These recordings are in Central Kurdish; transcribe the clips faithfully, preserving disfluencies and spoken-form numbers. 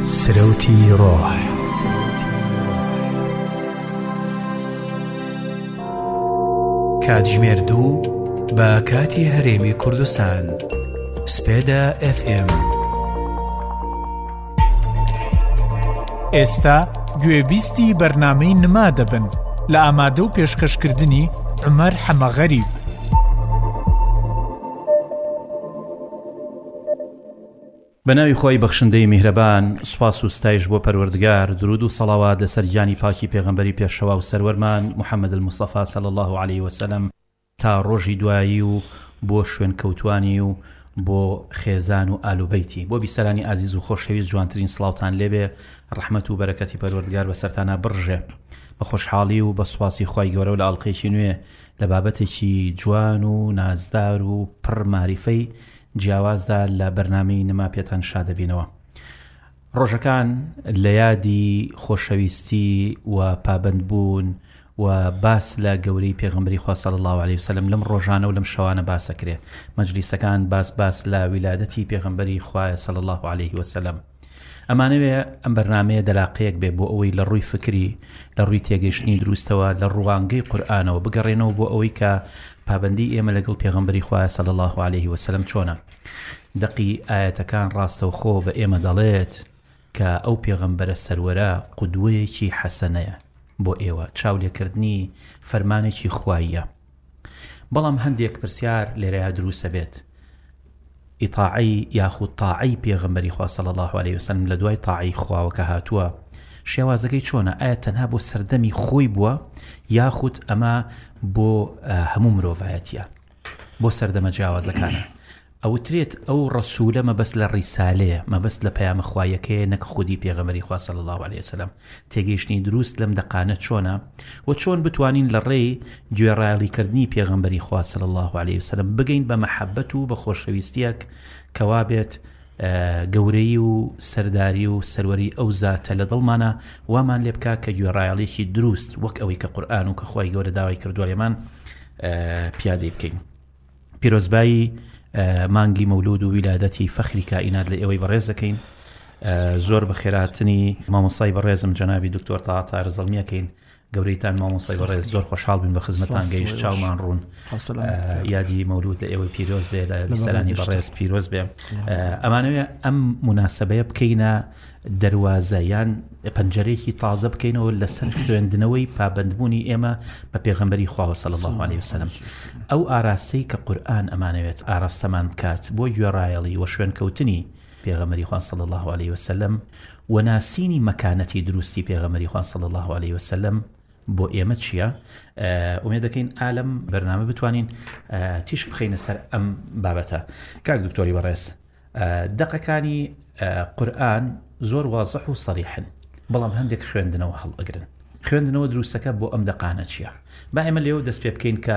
سروتی ڕۆح. کاتژمێر دوو بە کاتی هەرێمی کوردستان. سپێدا ئێف ئێم. ئێستا گوێبیستی بەرنامەی نما دەبن لە ئامادە و پێشکەشکردنی عومەر حەمەغەریب. بەناوی خۆی بەخشندەی میهرەبان، سوپاس و ستایش بۆ پەروەردگار، درود و سەڵاوات لەسەر گیانی پاکی پێغەمبەری پێشەوا و سەروەرمان محەممەد الموستەفا صلی الله عليه وسلم تا ڕۆژی دوایی و بۆ شوێن کەوتوانی و بۆ خێزان و ئالوبەیتی، بۆ بیسەرانی ئازیز و خۆشەویست جوانترین سڵاوتان لێبێ. ڕەحمەت و بەرەکەتی پەروەردگار بەسەرتانە بڕژێ بە خۆشحاڵی و بە سوپاسی خوای گەورە و لە ئاڵقەیەکی نوێ لە بابەتێکی جوان و نازدار و پڕ ماریفەی جیاوازدا لە بەرنامەی نما پێتان شادەبینەوە. ڕۆژەکان لە یادی خۆشەویستی و پابندبوون و باس لە گەورەی پێغەمبەری خوا صلی الله عليه وسلم لەم ڕۆژانە و لەم شەوانە باسەکرێ. مەجلیسەکان باس باس لە ویلادەتی پێغەمبەری خوا صلی الله عليه وسلم. ئەمانەوێ ئەم بەرنامەیە دەلاقەیەک بێ بۆ ئەوەی لە ڕووی فکری، لە ڕووی تێگەیشتنی دروستەوە، لە ڕوانگەی قورئانەوە بگەڕێنەوە بۆ ئەوەی کە پابندی ئێمە لەگەڵ پێغەمبەری خوا صلی الله عليه وسلم چۆنە. دەقی ئاەتەکان ڕاستەوخۆ بە ئێمە دەڵێت کە ئەو پێغەمبەرە سەروەرە قودوەیەکی حەسەنەیە بۆ ئێوە، چاولێکردنی فەرمانێکی خواییە. بەڵام هەندێک پرسیار لێرەیە دروستە بێت. ئیطاعی یاخود تاعی پێغەمبەری خوا صلی الله عليه وسلم لە دوای تاعی خواوە کە هاتووە شێوازەکەی چۆنە؟ ئایا تەنها بۆ سەردەمی خۆی بووە یاخود ئەمە بۆ هەموو مرۆڤایەتیە، بۆ سەردەمە جیاوازەکانە؟ ئەوترێت ئەو ڕەسوولە مەبەست لە ڕیسالەیە، مەبەست لە پەیامە خوایەکەیە، نەک خودی پێغەمبەری خوا صلی الله عليه وسلم. تێگەیشتنی دروست لەم دەقانە چۆنە و چۆن بتوانین لە ڕێی گوێڕایەڵیکردنی پێغەمبەری خوا صلی الله عليه وسلم بگەین بە مەحەبەت و بە خۆشەویستیەک کەوا بێت گەورەی و سەرداری و سەروەری ئەو زاتە لە دڵمانە وامان لێ بکە کە گوێڕایەڵێکی دروست وەک ئەوەی کە قورئان و کە خوای گەورە داوای کردووە لێمان پیادەی بکەین. پیرۆزبایی مانگی مەولود و ویلادەتی فەخری کائینات لە ئێوەی بەڕێز دەکەین. زۆر بە خێراتنی مامۆستای بەڕێزم جەنابی دکتۆر تاعات ڕزەڵمیەکەین. گەورەیتان مامۆستای بەڕێز، زۆر خۆشحاڵ بووین بە خزمەتان گەیشت، چاومان ڕوون. یادی مەولود لە ئێوەی پیرۆز بێ، لە بیسەرانی بەڕێز پیرۆز بێ. ئەمانەوێ ئەم مناسبەیە بکەینە دەروازە یان پەنجەرەیەکی تازە بکەینەوە لەسەر خوێندنەوەی پابندبوونی ئێمە بە پێغەمبەری خوا صلی الله عليه وسلم. ئەو ئاراستەی کە قورئان ئەمانەوێت ئاراستەمان بکات بۆ گوێڕایەڵی و شوێنکەوتنی پێغەمبەری خوا صلی الله عليه وسلم و ناسینی مەکانەتی دروستی پێغەمبەری خوا صلی الله عليه وسلم بۆ ئێمە چییە؟ ئومێد دەکەین ئالەم بەرنامە بتوانین تیش بخەینە سەر ئەم بابەتە. کاک دکتۆری بەڕێز، دەقەکانی قورئان زۆر وازح و سەریحن، بەڵام هەندێک خوێندنەوە هەڵئەگرن. خوێندنەوە دروستەکە بۆ ئەم دەقانە چییە؟ با ئێمە لێو دەست پێ بکەین کە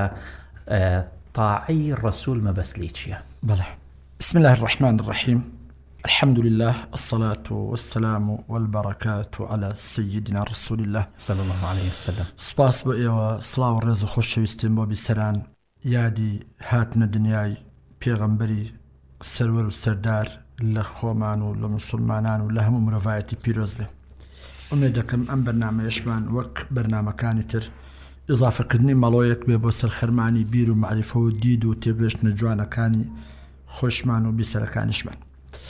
تاعی ڕەسوول مەبەست لێ چییە؟ بەڵێ. بسم الله الرحمن الرحيم. الحمد لله، الصلاة والسلام والبركات على سيدنا رسول الله صلى الله عليه وسلم. سپاس بۆ ئێوە، سڵاو و ڕێز و خۆشەویستیم بۆ بیسەران یادی هاتنە دنیای پێغەمبەری سەروەر و سەردار لە خۆمان و لە موسڵمانان و لە هەموو مرۆڤایەتی پیرۆز بێ. ئومێد دەکەم ئەم بەرنامەیەشمان وەک بەرنامەکانی تر ئیزافەکردنی مەڵۆیەک بێ بۆ سەرخەرمانی بیر و معریفە و دید و تێگەشتنە جوانەکانی خۆشمان و بیسەرەکانیشمان.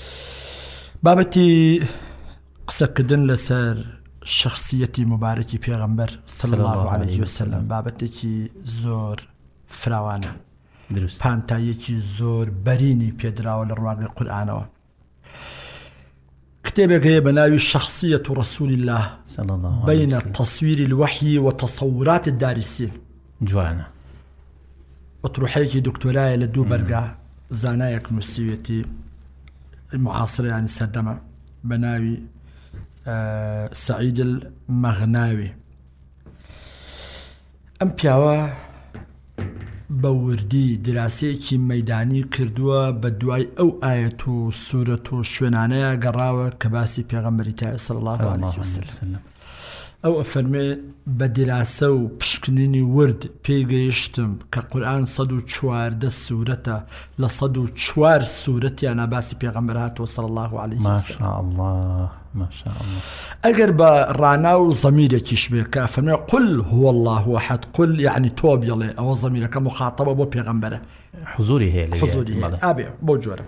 بابەتی قسەکردن لەسەر شخصیەتی مبارەکی پێغەمبەر صلی الله عليه وسلم بابەتێکی زۆر فراوانە، پانتایەکی زۆر بەرینی پێدراوە لە ڕواگەی قورئانەوە. کتێبێک هەیە بە ناوی شخصیة رسول الله بين تصوير الوحي وتصورات الدارسين. جوانە. ئەطروحەیەکی دکتۆرایە لە دوو بەرگا زانایەک نووسیوێتی معاصرة يعني سردمة بناوي آه سعيد المغناوي. ام پیاوە بەوردی دراسەیەکی مەیدانی کردووە بە دوای ئەو ئاەت و سوورەت و شوێنانەیە گەڕاوە کە باسی پێغەمبەری تایە صلی الله عليه وسلم. ئەو ئەفەرمێ بە دیراسە و پشکنینی ورد پێگەیشتم کە قورئان سەد و چواردە سوورەتە لە سەد و چوار سوورەتیان باسی پێغەمبەر هاتووە صلی الله عليه وسلم. ماشاء الله ماشاء الله. ئەگەر بە ڕانا و زەمیرێکیش بێ کە ئەفەرمێ قل هو الله أحد، قل یعنی تۆ بڵێ، ئەوە زەمیرەکە مخاطبە بۆ پێغەمبەرە، حضوری هەیە لێ، حضوری هەیە. ئابێ بۆ جۆرە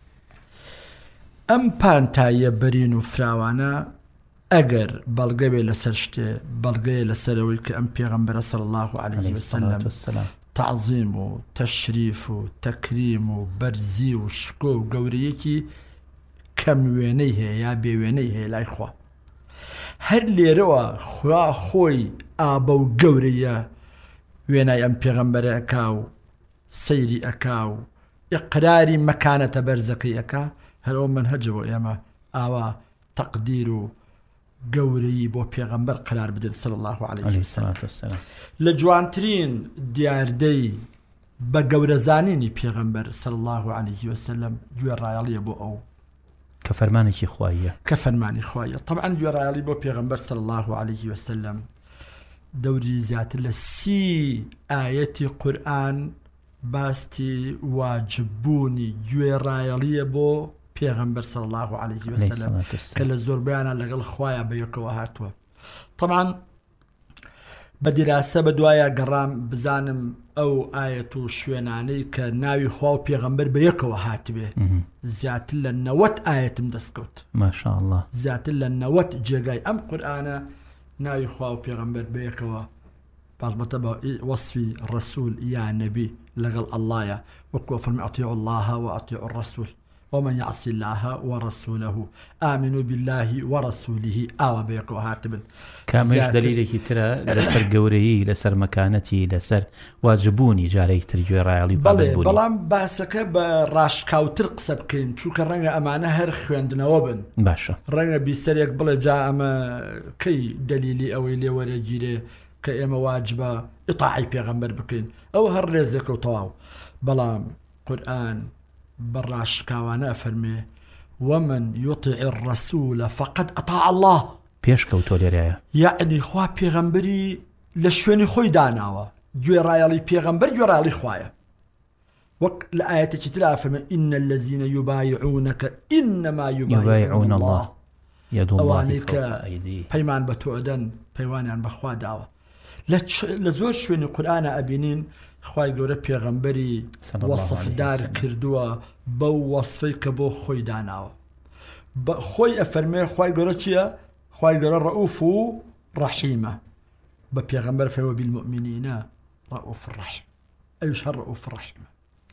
ئەم پانتایە بەرین و فراوانە ئەگەر بەڵگە بێ لەسەر شتێ، بەڵگەیە لەسەرەوەی کە ئەم پێغەمبەرە صلی الله عليه وسلم تعظیم و تەشریف و تەکریم و بەرزی و شکۆ و گەورەیەکی کەم وێنەی هەیە یا بێ وێنەی هەیە لای خوا. هەر لێرەوە خوا خۆی ئابە و گەورەیە وێنای ئەم پێغەمبەرە ئەکا و سەیری ئەکا و ئیقراری مەکانەتە بەرزەکەی ئەکا. هەرەوە منهەجە بۆ ئێمە ئاوا تەقدیر و گەورەی بۆ پێغەمبەر قرار بدەن صلی الله عليه وسلم. لە جوانترین دیاردەی بە گەورەزانینی پێغەمبەر صلی الله عليه وسلم گوێڕایەڵیە بۆ ئەو کە فەرمانێکی خوایە، کە فەرمانی خوایە. طبعا گوێڕایەڵی بۆ پێغەمبەر صلی الله عليه وسلم دەوری زیاتر لە سی ئایەتی قورئان باستی واجببوونی گوێڕایەڵیە بۆ پێغەمبەر صلی الله عليه وسلم کە لە زۆربیانە لەگەڵ خوایە بەیەکەوە هاتووە. طبعا بە دیراسە بە دوایە گەڕام بزانم ئەو ئایەت و شوێنانەی کە ناوی خوا و پێغەمبەر بەیەکەوە هاتبێ زیاتر لە نەوەت ئایەتم دەستکەوت. ماشاء الله. زیاتر لە نەوەت جێگای ئەم قورئانە ناوی خوا و پێغەمبەر بەیەکەوە بەڵبەتە بە وەصفی ڕەسوول یا نەبی لەگەڵ ئەڵڵایە، وەکو فەرمی ئەطیعوا الله وأطیعوا الرسول ومن يعص الله ورسوله آمنوا بالله ورسوله ئاوا بەیەکەوە هاتبن. کامەش دلیلێکی ترە لەسەر گەورەیی، لەسەر مەکانەتی، لەسەر واجببوونی جارێک تر گوێڕایەڵی بابوونی. بەڵام باسەکە بە ڕاشکاوتر قسە بکەین چونکە ڕەنگە ئەمانە هەر خوێندنەوە بن. باشە. ڕەنگە بیسەرێک بڵێ جا ئەمە کەی دلیلی ئەوەی لێ وەرەگیرێ کە ئێمە واجبە ئیطاعی پێغەمبەر بکەین، ئەو هەر ڕێزێک و تەواو. بەڵام قورئان بەڕاشکاوانە فەرمێ ومن يطع الرسول فقد أطاع الله. پێشکەوتۆ لێرەیە، یعنی خوا پێغەمبەری لە شوێنی خۆی داناوە. گوێڕایەڵی پێغەمبەر گوێڕایەڵی خوایە. وەک لە ئاەتێکی ترا فەرمێ إن الذين يبايعونك إنما يبايعون الله يد الله فوق أيديهم. پەیمان بە تۆ ئەدەن، پەیوانیان بەخوا داوە. لە زۆر شوێنی قورئانە ئەبینین خوای گەورە پێغەمبەری وەصفدار کردووە بەو وەصفەی کە بۆ خۆی داناوە. خۆی ئەفەرمێ خوای گەورە چییە؟ خوای گەورە ڕەئوف و ڕەحیمە. بە پێغەمبەر فەرمێ بالمؤمنین ڕەئوف ڕەحیم، ئەویش هەر ڕەئوف ڕەحیمە.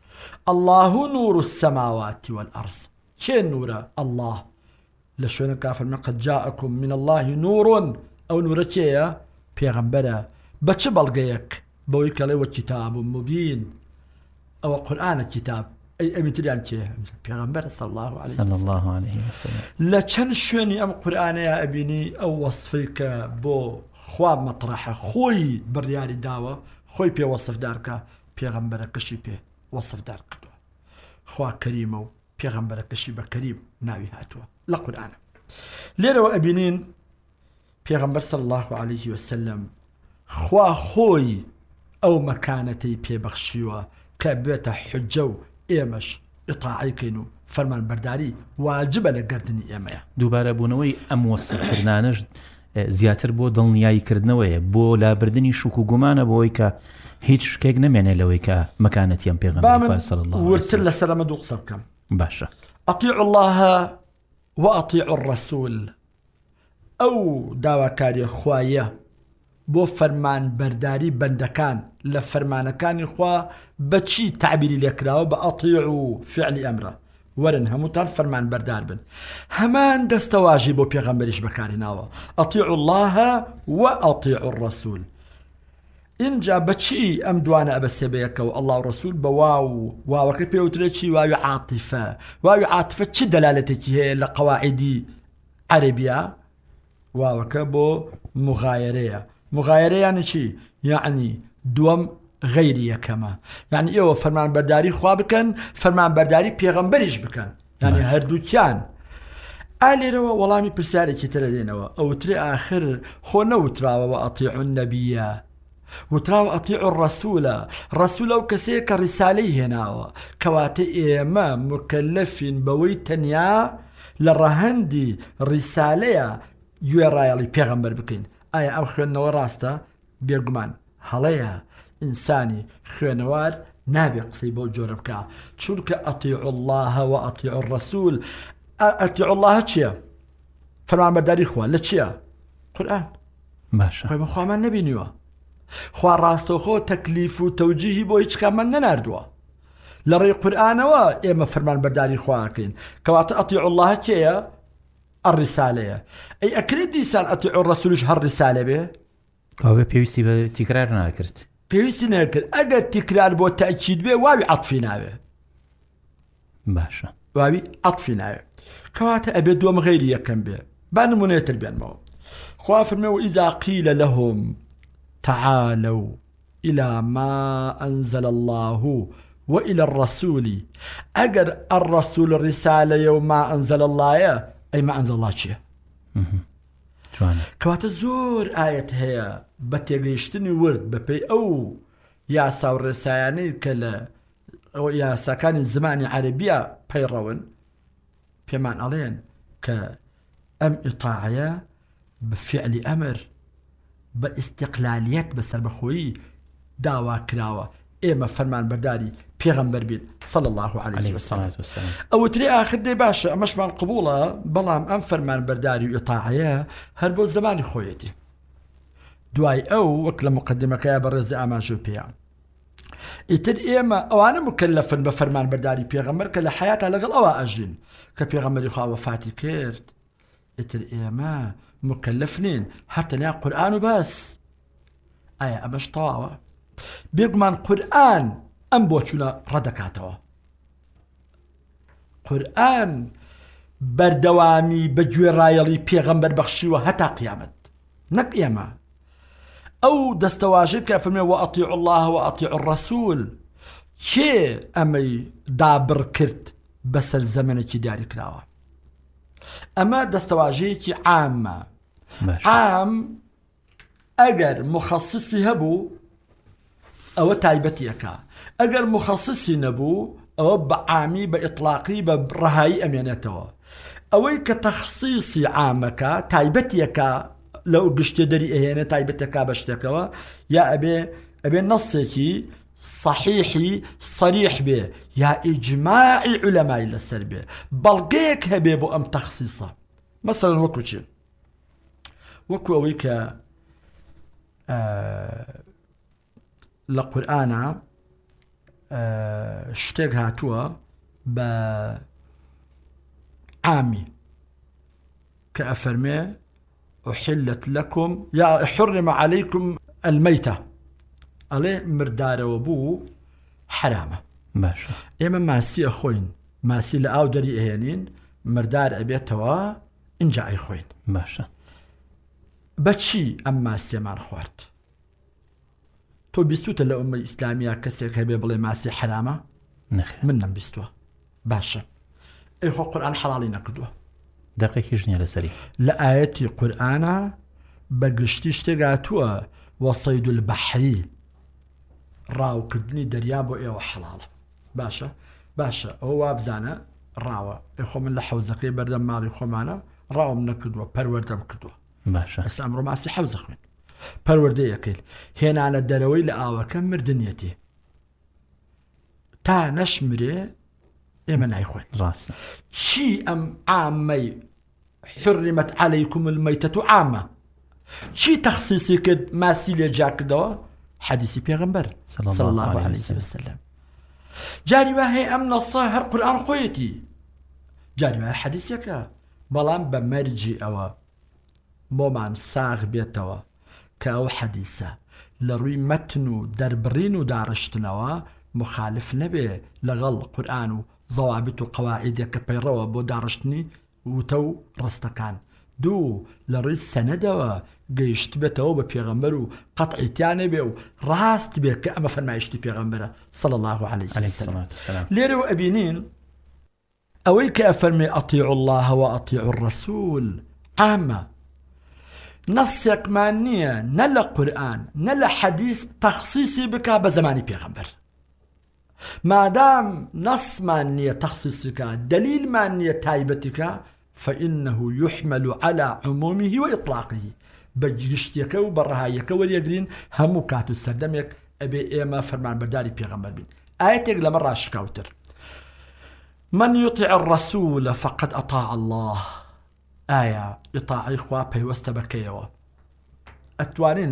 الله نور السماوات والأرض. چێ نورە؟ الله. لە شوێنێکا فەرمێ قد جاءكم من الله نور. ئەو نورە چێیە؟ پێغەمبەرە. بە چ بەڵگەیەک؟ بەوەی کەڵێ وە کتاب مبین، ئەوە قورئانە کتاب. ئەی ئەمی تریان چێ؟ پێغەمبەر صلی الله عليه صلی الله عليه وسلم. لە چەند شوێنی ئەم قورئانەیە ئەبینی ئەو وەصفەی کە بۆ خوا مەطرحە، خۆی بڕیاری داوە، خۆی پێ وەصفدارکە، پێغەمبەرەکەشی پێ وەصفدار کردووە. خوا کەریمە و پێغەمبەرەکەشی بە کەریم ناوی هاتووە لە قورئانە. لێرەوە ئەبینین پێغەمبەر صلی الله عليه وسلم خوا خۆی ئەو مەکانەتەی پێبەخشیوە کە بێتە حجە و ئێمەش ئیطاعیکەین و فەرمان بەرداری واجبە لە گەردنی ئێمەیە. دووبارە بوونەوەی ئەم وەصفکردانەش زیاتر بۆ دڵنیاییکردنەوەیە، بۆ لابردنی شوک و گومانە بۆی کە هیچ شتێک نەمێنێ لەوەی کە مەکانەتی ئەم پێغەمبەر صلی الله عليه وسلم. ورتر لەسەر ئەمە دوو قسە بکەم. باشە. ئەطیعوا الله وأطیعوا الرسول. ئەو داواکاری خوایە بۆ فەرمان بەرداری بەندەکان لە فەرمانەکانی خوا بەچی تعبیری لێکراوە؟ بە ئەطیعوا فعلی ئەمرە، وەرن هەمووتان فەرمان بەردار بن. هەمان دەستەواژی بۆ پێغەمبەریش بەکارهێناوە، ئەطیعوا الله وأطیعوا الرسول. اینجا بەچی ئەم دوانە ئەبەسێ بەیەکەوە؟ الله و رسول بە واو، واوەکە پێوترێ چی؟ واوی عاتفە. واوی عاتفە چی دەلالەتێکی هەیە لە قەواعیدی عەرەبیە؟ واوەکە بۆ مغایرەیە. مغایرە یعنی چی؟ یعنی دووەم غەیری یەکەمە، یعنی ئێوە فەرمان بەرداری خوا بکەن، فەرمان بەرداری پێغەمبەریش بکەن، یعنی هەردووکیان. ئالێرەوە وەڵامی پرسیارێکی ترە دێنەوە ئەوترێ آخر خۆ نەوتراوەوە ئەطیعوا النەبیە وتراوە ئەطیعوا الرەسوولە ڕەسوولە و کەسەیە کە ڕیسالەی هێناوە کەواتە ئێمە مکەلەفین بەوەی تەنیا لە ڕەهەندی ڕیسالەیە گوێڕایەڵی پێغەمبەر بکەین. ئایا ئەم خوێندنەوە ڕاستە؟ بێگومان هەڵەیە ئینسانی خوێنەوار نابێ قسەی بۆ جۆرە بکە چونکە ئەطیعوا الله و ئەطیعوا الرەسوول. ئەطیعوا الله چییە؟ فەرمانبەرداری خوا لە چییە؟ قورئان. باشە خۆی بە خوامان نەبینیوە، خوا ڕاستەوخۆ تەکلیف و تەوجیهی بۆ هیچ کامان نەناردووە، لە ڕێی قورئانەوە ئێمە فەرمانبەرداری خواکەین. کەواتە ئەطیعوا الله چییە؟ الرسالەیە. ئەی ئەکرێت دیسان ئەطیعوا الرەسوولش هەر ریسالە بێ؟ کاوێ پێویستی بە تیکرار ناکرد، پێویستی نەکرد. ئەگەر تیکرار بۆ تەئکید بێ واوی عەطفی ناوێ، باشە واوی عەطفی ناوێ. کەواتە ئەبێ دووەم غەیری یەکەم بێ. با نمونەیەتر بێنمەوە. خوا فەرمێ وإذا قيل لهم تعالوا إلى ما أنزل الله وإلى الرسول. أجر الرسول الرسالة يوما أنزل الله أي ما أنزل الله شيء. كوات الزور آية هي بتيجيشتني ورد ببي أو يا ساور رسالة كلا أو يا سكان الزمان عربية بيرون بمان علين كأم إطاعية بفعل أمر باستقلاليات بسر بخوي داوا كراوة إما فرمان برداري پیغمبر بين صلى الله عليه وسلم. أو تري آخر دي باشا مش من قبولة بلام أم فرمان برداري وإطاعية هربو الزمان خويتي دواي أو وكلا مقدمة كيا برزي أما جو بيان إتر إما أو أنا مكلفا بفرمان برداري پیغمبر كلا حياتها لغل أوا أجرين كبيغمبر يخواه وفاتي كيرت إتر إما مكلفنين حتى نيا قرآن بس آية أمش طواوة بيقمان قرآن أم بوچونا ردكاتوا قرآن بردوامي بجوي رايلي بيغمبر بخشيوه حتى قيامت نك إيما أو دستواجبك فمي وأطيعوا الله وأطيعوا الرسول شي أمي دابر كرت بس الزمن كي داري كراوه أما دستواجيكي عامة عام أجر مخصصي هبو أو تايبتيكا أجر مخصصي نبو أو بعامي بإطلاقي برهاي أمينتوا أو كتخصيصي عامك تايبتيكا لو قشت دري هنا تايبتيكا بشتكوا يا أبي أبي نصكي صحيحي صريح به يا إجماع علماء السربية بلقيك هبيبو أم تخصيصه مثلا وكو شيء وكو ويك آه لقرآن آه شتيك هاتوا بعامي كأفرمي أحلت لكم يا حرم عليكم الميتة عليه مردار وبو حرامة باشا إما ماسي أخوين ماسي لأو دري إهانين مردار أبيتوا إنجا أي خوين باشا بچي أم ماسي مان خوارد تو بيستوت لأمة الإسلامية كسيك هبي بلي ماسي حرامة نخير منم بيستوا باشا إيخو قرآن حلالي نكدوا دقيقي جنيا لسري لآياتي قرآن بقشتيش تقاتوا وصيد البحري راو كدني دريابو إيو حلالة باشا باشا هو بزانا راو إخو من لحوزقي بردم مالي إخو معنا راو من كدوة پروردم كدوة باشا بس أمرو ماسي حوزق من پروردي يكيل هنا على الدروي لآوة كم مردنيتي تا نشمري إيمن عيخوين راسنا شي أم عامي حرمت عليكم الميتة عامة شي تخصيصي كد ماسي لجاك دوا حديثي بيغمبر صلى, صلى الله, الله عليه وسلم, وسلم. جاري واهي أمن الصاهر قرآن خويتي جاري واهي حديثيك بلان بمرجي أوا مومان ساغ بيتوا كأو حديثة لروي متنو دربرينو دارشتنوا مخالف نبي لغل قرآن ضوابط وقواعد كبيروا بو دارشتني وتو رستكان دو لريس سندوا قيشت بيتو ببيغمبرو قطعي تاني بيو راست بيك أما فرمايشتي بيغمبرو صلى الله عليه وسلم الصلاة والسلام ليرو أبينين ئەوەی کە ئەفەرمێ ئەطیعوا الله وأطیعوا الرسول عامە نەسێکمان نییە نە لە قورئان نە لە حەدیث تەخسیسی بکا بە زمانی پێغەمبەر مادام نەسمان نییە تەخسیسکە دلیلمان نییە تایبەتیکە فإنه يحمل على عمومه وإطلاقه بەگشتەکە و بەڕەهاییەکە وەریەگرین هەموو کات و سەردەمێک ئەبێ ئێمە فەرمانبەرداری پێغەمبەر بین. ئاەتێک لەمە ڕاشکاوتر من يطع الرسول فقد أطاع الله. ئایا ئیطاعی خوا پەیوەستە بەکەیەوە ئەتوانین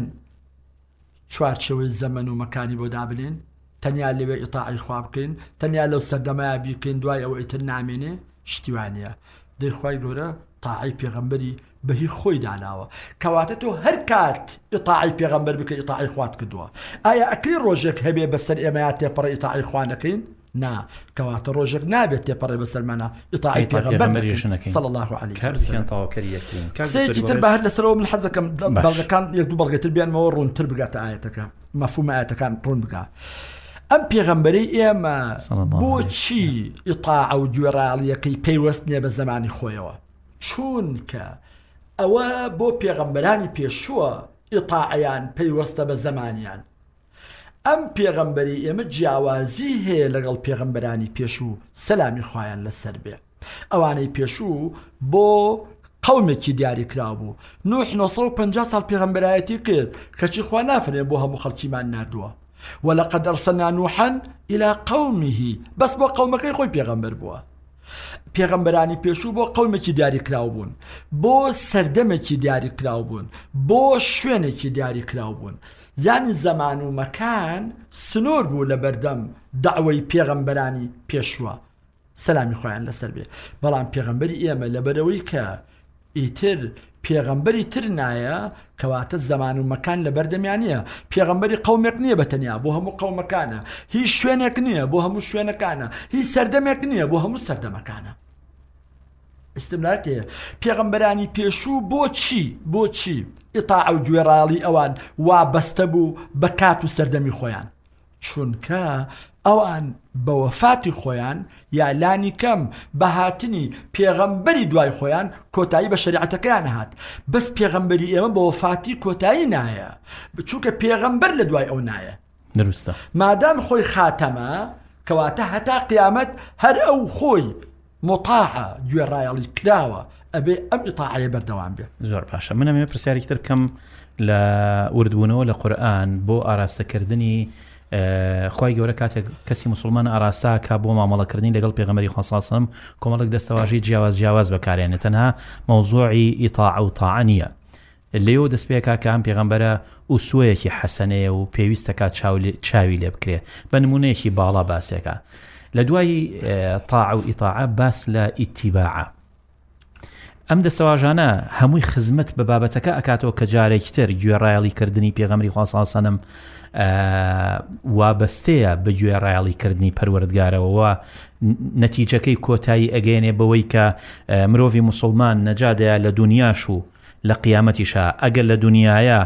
چوارچێوەی زەمن و مەکانی بۆ دابنین تەنیا لەوێ ئیطاعی خوا بکەین تەنیا لەو سەردەمایە بیکەین دوای ئەوە ئیتر نامێنێ شتیوانە دەی خوای گەورە تاعی پێغەمبەری بەهی خۆی داناوە کەواتە تۆ هەر کات ئیطاعی پێغەمبەر بکە ئیطاعی خوات کردووە. ئایا ئەکری ڕۆژێک هەبێ بەسەر ئێمە تێپەڕە ئیطاعی خوا نەکەین؟ نا کەواتە ڕۆژێک نابێت تێپەڕێ بەسەرمانە ئیطاعی پێغەمبەر صلی الله عليه وسلم. قسەیەکی تر بە هەر لەسەرەوە من حەز دەکەم بەڵگەکان یەک دوو بەڵگەتر بیانمەوە ڕوونتر بگاتە ئاەتەکە مەفهومە ئاەتەکان ڕوون بگا. ئەم پێغەمبەرەی ئێمە بۆچی ئیطاع و گوێڕایەڵیەکەی پەیوەست نییە بە زمانی خۆیەوە؟ چونکە ئەوە بۆ پێغەمبەرانی پێشووە ئیطاعیان پەیوەستە بە زمانیان. ئەم پێغەمبەری ئێمە جیاوازی هەیە لەگەڵ پێغەمبەرانی پێشوو سەلامی خوایان لەسەر بێ. ئەوانەی پێشوو بۆ قەومێکی دیاری کرا بوو نوح نۆ و پەنجا ساڵ پێغەمبەرایەتی کرد کەچی خوا نافرێن بۆ هەموو خەڵکیمان ناردووە. ولقد أرسلنا نوحا إلى قومه بس بۆ قەومەکەی خۆی پێغەمبەر بووە. پێغەمبەرانی پێشوو بۆ قەومێکی دیاری کراو بوون بۆ سەردەمێکی دیاری کراو بوون بۆ شوێنێکی دیاری کراو بوون. زانی زەمان و مەکان سنوور بوو لە بەردەم دعوەی پێغەمبەرانی پێشووە سەلامی خۆیان لەسەر بێ. بەڵام پێغەمبەری ئێمە لەبەرەوەی کە ئیتر پێغەمبەری تر نایە کەواتە زەمان و مەکان لە بەردەمیان نییە. پێغەمبەری قەومێک نییە بەتەنیا بۆ هەموو قەومەکانە هیچ شوێنێک نییە بۆ هەموو شوێنەکانە هیچ سەردەمێک نییە بۆ هەموو سەردەمەکانە. استمرارەتەیە پێغەمبەرانی پێشوو بۆچی بۆچی ئیطاع و گوێڕاڵی ئەوان وابەستە بوو بە کات و سەردەمی خۆیان؟ چونکە ئەوان بە وەفاتی خۆیان یا لانی کەم بە هاتنی پێغەمبەری دوای خۆیان کۆتایی بە شریعەتەکەیان هات. بەس پێغەمبەری ئێمە بە وەفاتی کۆتایی نایە چونکە پێغەمبەر لە دوای ئەو نایە. دروستە مادام خۆی خاتەمە کەواتە هەتا قیامەت هەر ئەو خۆی مطاعە گوێڕایەڵی کراوە ئەبێ ئەم ئیطاعەیە بەردەوام بێ. زۆر باشە. منەمێ پرسیارێکی تر کەم لە وردبوونەوە لە قورئان بۆ ئاراستەکردنی خوای گەورە کاتێک کەسی مسلمان ئاراستا کا بۆ مامەڵەکردنی لەگەڵ پێغەمبەری خوا صلی الله علیه و سلم کۆمەڵێک دەستەواژی جیاواز جیاواز بەکارێنێت تەنها مەوزوعی ئیطاع و طاعە نییە. لێو دەست پێکا کە ئەم پێغەمبەرە ئوسوەیەکی حەسەنەیە و پێویستە کات چاوی لێ بکرێ بە نمونەیەکی باڵا باسێکە. لە دوای طاعە و ئیطاعە باس لە ئیتیباعە. ئەم دەستەواژانە هەمووی خزمەت بە بابەتەکە ئەکاتەوە کە جارێکی تر گوێڕایەڵیکردنی پێغەمبەری خوا صلی الله علیه و سلم وابەستەیە بە گوێڕایەڵیکردنی پەروەردگارەوە و نەتیجەکەی کۆتایی ئەگەێنێ بەوەی کە مرۆڤی موسڵمان نەجادەیە لە دونیاش و لە قیامەتیشە ئەگەر لە دنیاە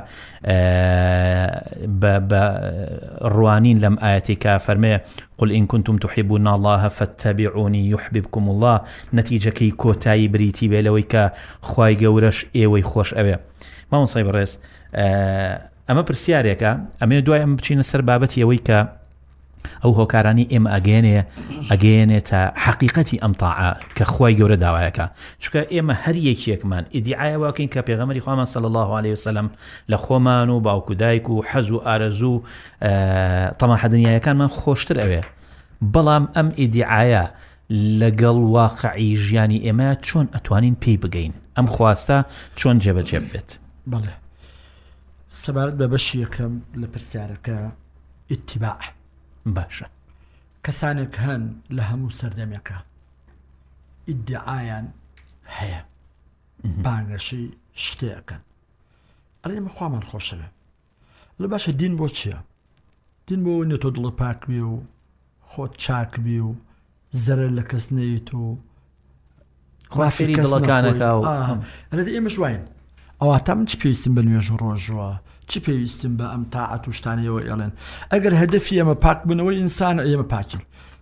بە ڕوانین لەم ئاەتێکە فەرمێ قل إن كنتم تحبون الله فاتبعوني يحببكم الله نەتیجەکەی کۆتایی بریتی بێ لەوەی کە خوای گەورەش ئێوەی خۆش ئەوێ. مامۆستای بەڕێز ئەمە پرسیارێکە ئەمێ دوای ئەم بچینە سەر بابەتی ئەوەی کە ئەو هۆکارانی ئێمە ئەگەێنێ ئەگەێنێتە حەقیقەتی ئەم تاعە کە خوای گەورە داوایەکە. چونکە ئێمە هەر یەکێکمان ئیدعای واکەین کە پێغەمبەری خوامان صلی الله عليه وسلم لە خۆمان و باوکو دایک و حەز و ئارەزوو تەماح دنیایەکانمان خۆشتر ئەوێ. بەڵام ئەم ئیدعایە لەگەڵ واقعی ژیانی ئێمە چۆن ئەتوانین پێی بگەین؟ ئەم خواستە چۆن جێبەجێ بێت؟ بەڵێ سەبارەت بە بەشی یەکەم لە پرسیارەکە ئیتیباع باشە. کەسانێک هەن لە هەموو سەردەمێکە ئیدعایان هەیە بانگەشی شتێکەکەن ئەڵێمە خوامان خۆشەوێ. لە باشە دین بۆ چییە؟ دین بۆ نێ تۆ دڵە پاکبی و خۆت چاکبی و زەرەر لە کەس نەیت و خوافێری دڵەکانەکە و ئەلێ ئێمە ژواین ئەوە تا من چ پێویستم بە نوێژ و ڕۆژوە چی پێویستم بە ئەم تاعەت و شتانەوە ئێڵێن ئەگەر هەدەفی ئێمە پاک بوونەوەی ئینسانە ئێمە پاکین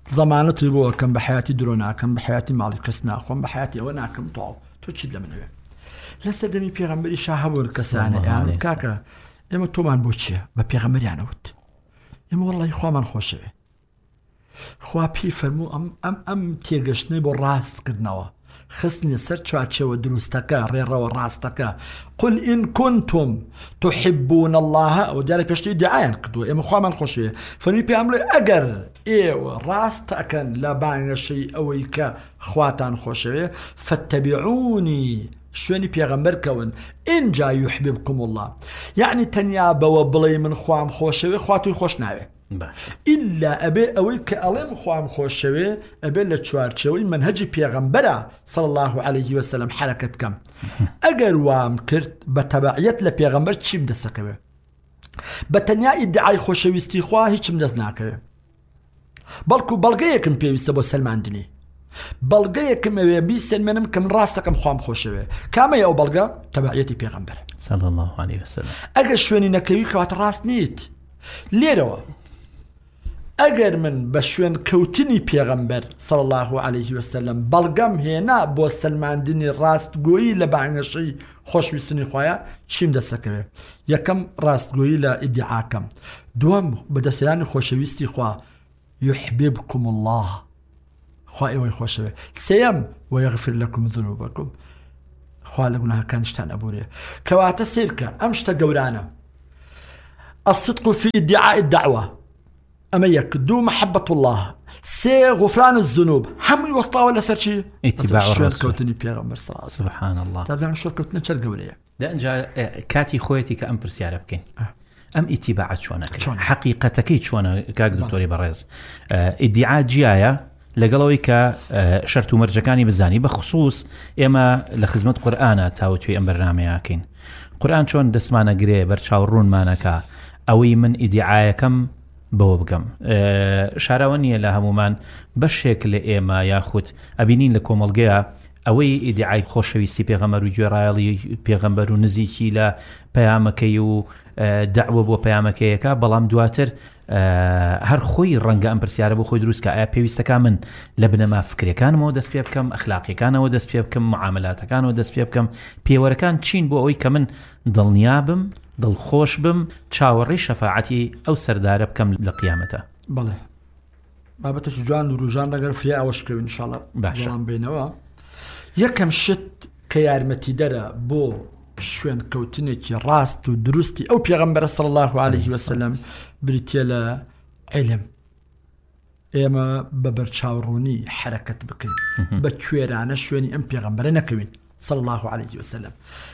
زەمانەتی بۆ کەم بە حیاتی درۆ ناکەم بە حیاتی ماڵی کەس ناخۆم بە حیاتی ئەوە ناکەم تەواو تۆ چیت لە منەوێ لەسەر دەمی پێغەمبەری شا هەبوون کەسانە یان کاکە ئێمە تۆمان بۆ چییە بە پێغەمبەریانەوت ئێمە وەڵڵی خۆمان خۆشەوێ خوا پێی فەرموو ئەم ئەم ئەم تێگەشتنەی بۆ ڕاستکردنەوە خستنی سەر چوارچێوە دروستەکە ڕێڕەوە ڕاستەکە قل إن كنتم تحبون الله و دیارە پێشتی دیعایان کردووە ئێمە خوامان خۆشەوێ فەرمی پێغەمبەر ئەگەر ئێوە ڕاست ئەکەن لە بانگەشەی ئەوەی کە خواتان خۆشەوێ فاتبعونی شوێنی پێغەمبەر کەون ئینجا یحببکم الله یعنی تەنیا بەوە بڵێ من خوام خۆشەوێ خوا توی خۆش ناوێ إلا ئەبێ ئەوەی کە ئەڵێم خوام خۆشەوێ ئەبێ لە چوارچێوەی منهەجی پێغەمبەرە صلی الله عليه وسلم حرەکەت کەم ئەگەر وام کرد بە تەبعیەت لە پێغەمبەر چیم دەسەکەوێ بە تەنیا ئیدعای خۆشەویستی خوا هیچم دەست ناکەوێ بەڵکو بەڵگەیەکم پێویستە بۆ سەلماندنی بەڵگەیەکم ئەوێ بیسەلمێنم کە من ڕاستەکەم خوام خۆشەوێ کامەیە ئەو بەڵگە تەبعیەتی پێغەمبەر صلی الله عليه وسلم ئەگەر شوێنی نەکەوی کەواتە ڕاست نیت لێرەوە ئەگەر من بە شوێن کەوتنی پێغەمبەر صلی الله عليه وسلم بەڵگەم هێنا بۆ سەلماندنی ڕاستگۆیی لە بانگەشەی خۆشویستنی خۆیە چیم دەسەکەوێ یەکەم ڕاستگۆیی لە ئیدعاکەم دووەم بەدەستێنانی خۆشەویستی خوا یحببکم الله خوا ئێوەی خۆشەوێ سێەم وەیەغفر لەکم ذنوبەکم خوا لە گوناهەکانیشتان ئەبورێ کەواتە سیرکە ئەم شتە گەورانە الصدق في ادعاء الدعوة أما يك دو محبة الله سي غفران الذنوب هم يوصلوا ولا سرشي اتباع الرسول كوتني بيغمبر صلى الله عليه وسلم سبحان الله تابعنا شو كوتنا شر قوليه ده انجا كاتي خويتي كأم برسيارة بكين أم اتباعات شوانا حقيقتك شوانا كاك دكتوري برز ادعاء جيايا لەگەڵەوەی کە شەرت و مەرجەکانی بزانی بە خصوص ئێمە لە خزمەت قورئانە تاوتوی ئەم بەرنامەیەکەین قورئان چۆن دەسمانەگرێ بەرچاوڕوونمانەکە ئەوەی من ئیدعایەکەم بەوە بگەم شاراوە نییە لە هەمومان بەشێک لە ئێمە یاخود ئەبینین لە کۆمەڵگەیە ئەوەی ئیدعای خۆشەویستی پێغەمبەر و گوێڕایەڵی پێغەمبەر و نزیکی لە پەیامەکەی و دعوە بۆ پەیامەکەیەکە بەڵام دواتر هەر خۆی ڕەنگە ئەم پرسیارە بۆ خۆی دروستکە ئایا پێویستەکە من لە بنەما فکرەکانمەوە دەست پێ بکەم ئەخلاقیەکانەوە دەست پێ بکەم معاملاتەکانەوە دەست پێ بکەم پێوەرەکان چین بۆ ئەوەی کە من دڵنیابم دڵخۆش بم چاوەڕێی شەفاعەتی ئەو سەردارە بکەم لە قیامەتە بەڵێ بابەتە جوان و ڕوژان لەگەر فریا ئەوەشکەوین ئینشاءڵڵا بەڵام بینەوە یەکەم شت کە یارمەتی دەرە بۆ شوێن کەوتنێکی ڕاست و دروستی ئەو پێغەمبەرە صلی الله عليه وسلم بریتە لە علم ئێمە بە بەرچاوڕوونی حرەکەت بکەین بە کوێرانە شوێنی ئەم پێغەمبەرە نەکەوین صلی الله عليه وسلم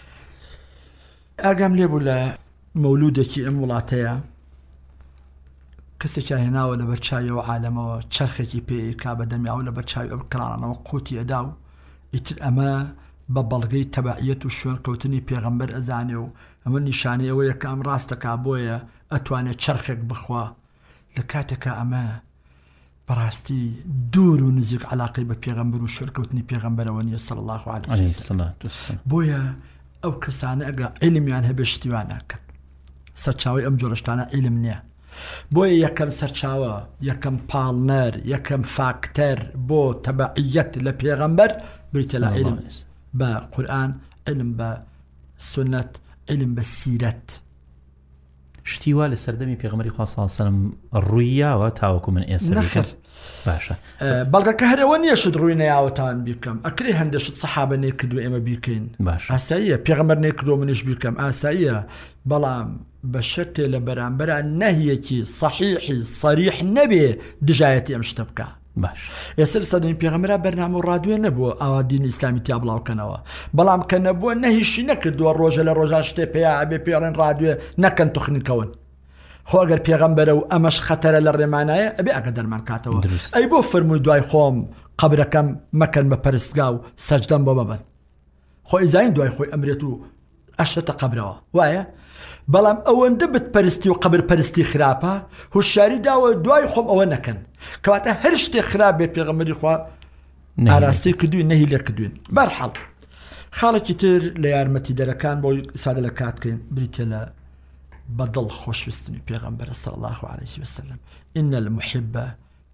ئاگام لێبوو لە مەولودێکی ئەم وڵاتەیە کەسێکیان هێناوە لە بەرچاویەوە عالەمەوە چەرخێکی پێی کا بە دەمیاوە لە بەرچاوی ئەو کڵانەوە قوتی ئەدا و ئیتر ئەمە بە بەڵگەی تەبعیەت و شوێن کەوتنی پێغەمبەر ئەزانێ و ئەمە نیشانەی ئەوەیە کە ئەم ڕاستەکە بۆیە ئەتوانێت چەرخێک بخوا لە کاتێکە ئەمە بەڕاستی دوور و نزیک علاقەی بە پێغەمبەر و شوێن کەوتنی پێغەمبەرەوە نیە صلی الله عليه وسلم بۆیە ئەو کەسانە ئەگە عیلمیان هەبێ شتیوان ناکەن سەرچاوی ئەم جۆرەشتانە عیلم نییە بۆیە یەکەم سەرچاوە یەکەم پاڵنەر یەکەم فاکتەر بۆ تەبعیەت لە پێغەمبەر بریتە لە عیلم بە قورئان علم بە سنت علم بە سیرەت شتیوا لە سەردەمی پێغەمبەری خوا صلی الله علیه و سلم ڕوویاوە تاوەکو من ئێستا نەخێر باشە بەڵگەکە هەرەوە نییە شت ڕووی نەیاوەتان بیکەم ئەکرێ هەندێک شت سەحابە نێکردو ئێمە بیکەین باش ئاساییە پێغەمبەر نێکردو منیش بیکەم ئاساییە بەڵام بە شەرتێ لە بەرامبەرە نەهیەکی صحیحی صریح نەبێ دژایەتی ئەم شتە بکە باش ئێستا سەدەمی پێغەمبەرە بەرنامە و ڕادیۆ نەبووە ئاوا دینی ئیسلامی تیا بڵاوکەنەوە بەڵام کە نەبووە نەهیشی نەکردووە ڕۆژە لە ڕۆژا شتێ پێیا ئەبێ پێڵێن ڕادیۆ نەکەن توخنیکەون خۆ ئەگەر پێغەمبەرە و ئەمەش خەتەرە لە ڕێمانایە ئەبێ ئەگە دەرمان کاتەوە ئەی بۆ فەرمووی دوای خۆم قەبرەکەم مەکەن بە پەرستگا و سەجدەم بۆ ببەن خۆ ئیزاین دوای خۆی ئەمرێت و ئەشتە قەبرەوە وایە بەڵام ئەوەندە بتپەرستی و قبر پەرستی خراپە هوشیاری داوە دوای خۆم ئەوە نەکەن کەواتە هەر شتێک خراپ بێ پێغەمبەری خوا ئاراستی کردوین نەهی لێ کردوین بەرحەڵ خاڵێکی تر لە یارمەتی دەرەکان بۆ سادە لە کاتکەین بریتە لە بەدڵ خۆشویستنی پێغەمبەر صلی الله عليه وسلم إن المحب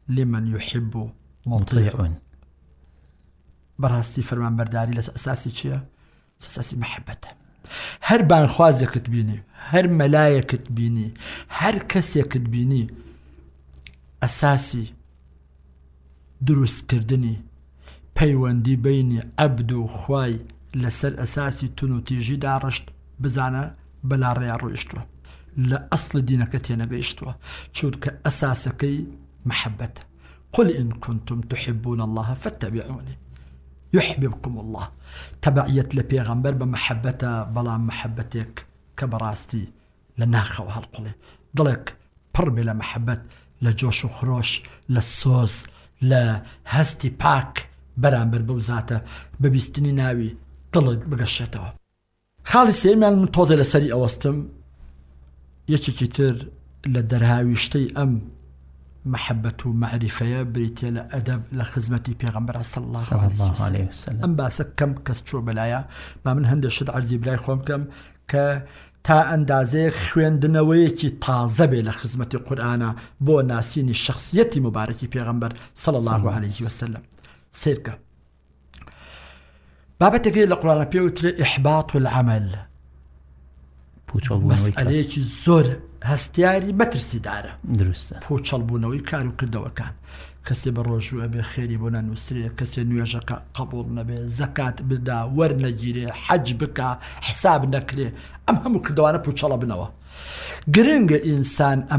لمن يحب مطيع. بەڕاستی فەرمانبەرداری لە ئەساسی چییە؟ ئەساسی مەحەبەتە. هەر بانخوازێکت بینی، هەر مەلایەکت بینی، هەر کەسێکت بینی، ئەساسی دروستکردنی پەیوەندی بینی عەبد و خوای لەسەر ئەساسی تون و تیژی داڕشت، بزانە بەلا ڕێیا ڕۆیشتووە، لە ئەسڵ دینەکە تێنەگەیشتووە، چونکە ئەساسەکەی مەحەبەتە. قل إن كنتم تحبون الله فاتبعوني يحببكم الله. تبعيت لبيغمبر بمحبته، بلا محبتك كبراستي لناخوها القلي ضلك برب لمحبت لجوش وخروش للصوص لهستي باك برامبر بوزاته ببيستني ناوي طلق بقشته. خالص يمان من توزي لسري أوستم يشي كتير لدرهاويشتي أم محبة ومعرفة بريتيا لأدب لخدمتي بيغمبر صلى الله, صلى الله عليه وسلم. أم باسك كم كستشو بلايا ما من هند الشد عرزي بلاي خوم كم ك تا اندازه خوێندنەوەیەکی تازە بێ لە خزمەتی قورئانە بۆ ناسینی شخصیەتی مبارەکی پێغەمبەر صلى الله عليه وسلم. سیرکە بابەتێکی لە قورئانە پێوترێ ئیحباط العمل، مەسئلەیەکی زۆر هەستیاری مەترسیدارە، پوچەڵبوونەوەی کار و کردەوەکان. کەسێ بە ڕۆژوو ئەبێ خێری بۆ نانووسرێ، کەسێ نوێژەکە قبول نەبێ، زەکات بدا، وەرنەگیرێ، حەج بکە، حساب نەکرێ، ئەم هەموو کردەوانە پوچەڵە بنەوە. گرنگە ئینسان